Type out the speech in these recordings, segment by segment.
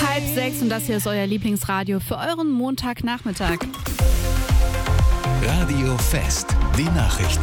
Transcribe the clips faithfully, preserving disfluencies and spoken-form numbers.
Halb sechs und das hier ist euer Lieblingsradio für euren Montagnachmittag. Radio Fest, die Nachrichten.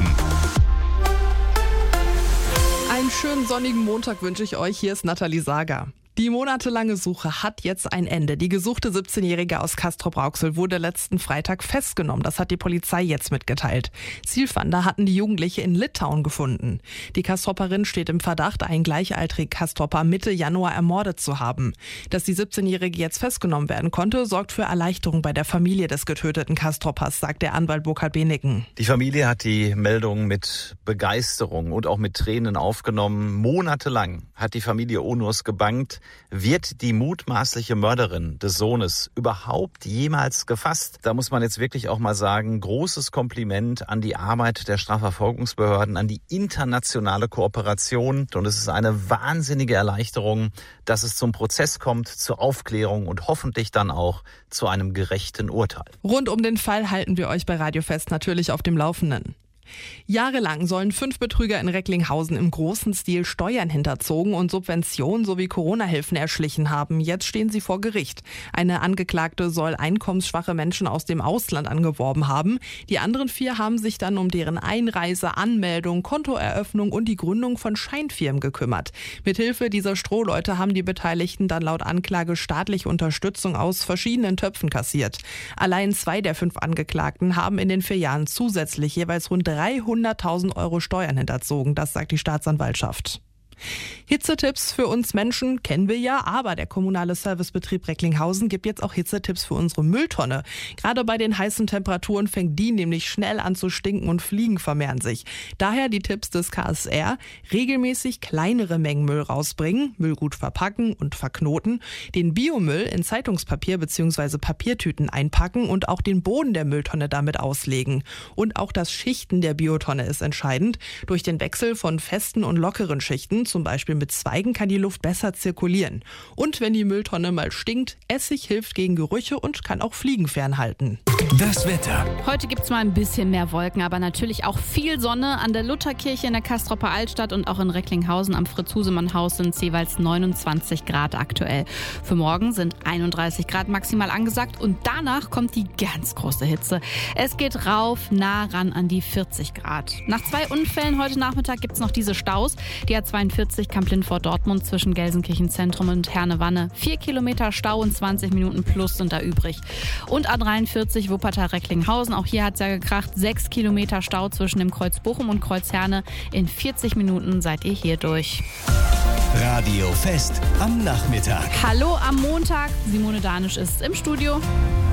Einen schönen sonnigen Montag wünsche ich euch. Hier ist Nathalie Sager. Die monatelange Suche hat jetzt ein Ende. Die gesuchte siebzehnjährige aus Castrop-Rauxel wurde letzten Freitag festgenommen. Das hat die Polizei jetzt mitgeteilt. Zielfahnder hatten die Jugendliche in Litauen gefunden. Die Castroperin steht im Verdacht, einen gleichaltrigen Castropper Mitte Januar ermordet zu haben. Dass die siebzehnjährige jetzt festgenommen werden konnte, sorgt für Erleichterung bei der Familie des getöteten Castroppers, sagt der Anwalt Burkhard Beneken. Die Familie hat die Meldung mit Begeisterung und auch mit Tränen aufgenommen. Monatelang hat die Familie Onurs gebangt. Wird die mutmaßliche Mörderin des Sohnes überhaupt jemals gefasst? Da muss man jetzt wirklich auch mal sagen, großes Kompliment an die Arbeit der Strafverfolgungsbehörden, an die internationale Kooperation. Und es ist eine wahnsinnige Erleichterung, dass es zum Prozess kommt, zur Aufklärung und hoffentlich dann auch zu einem gerechten Urteil. Rund um den Fall halten wir euch bei Radio Fest natürlich auf dem Laufenden. Jahrelang sollen fünf Betrüger in Recklinghausen im großen Stil Steuern hinterzogen und Subventionen sowie Corona-Hilfen erschlichen haben. Jetzt stehen sie vor Gericht. Eine Angeklagte soll einkommensschwache Menschen aus dem Ausland angeworben haben. Die anderen vier haben sich dann um deren Einreise, Anmeldung, Kontoeröffnung und die Gründung von Scheinfirmen gekümmert. Mithilfe dieser Strohleute haben die Beteiligten dann laut Anklage staatliche Unterstützung aus verschiedenen Töpfen kassiert. Allein zwei der fünf Angeklagten haben in den vier Jahren zusätzlich jeweils rund dreihunderttausend Euro Steuern hinterzogen, das sagt die Staatsanwaltschaft. Hitzetipps für uns Menschen kennen wir ja, aber der kommunale Servicebetrieb Recklinghausen gibt jetzt auch Hitzetipps für unsere Mülltonne. Gerade bei den heißen Temperaturen fängt die nämlich schnell an zu stinken und Fliegen vermehren sich. Daher die Tipps des K S R: regelmäßig kleinere Mengen Müll rausbringen, Müll gut verpacken und verknoten, den Biomüll in Zeitungspapier bzw. Papiertüten einpacken und auch den Boden der Mülltonne damit auslegen. Und auch das Schichten der Biotonne ist entscheidend. Durch den Wechsel von festen und lockeren Schichten, zum Beispiel mit Zweigen, kann die Luft besser zirkulieren. Und wenn die Mülltonne mal stinkt, Essig hilft gegen Gerüche und kann auch Fliegen fernhalten. Das Wetter. Heute gibt es mal ein bisschen mehr Wolken, aber natürlich auch viel Sonne. An der Lutherkirche in der Castropper Altstadt und auch in Recklinghausen am Fritz-Husemann-Haus sind jeweils neunundzwanzig Grad aktuell. Für morgen sind einunddreißig Grad maximal angesagt und danach kommt die ganz große Hitze. Es geht rauf, nah ran an die vierzig Grad. Nach zwei Unfällen heute Nachmittag gibt es noch diese Staus. Die A zweiundvierzig Kamp-Lindfort-Dortmund zwischen Gelsenkirchen-Zentrum und Herne-Wanne. Vier Kilometer Stau und zwanzig Minuten plus sind da übrig. Und A dreiundvierzig Wuppertal-Recklinghausen. Auch hier hat es ja gekracht. Sechs Kilometer Stau zwischen dem Kreuz Bochum und Kreuz Herne. In vierzig Minuten seid ihr hier durch. Radio Fest am Nachmittag. Hallo am Montag. Simone Danisch ist im Studio.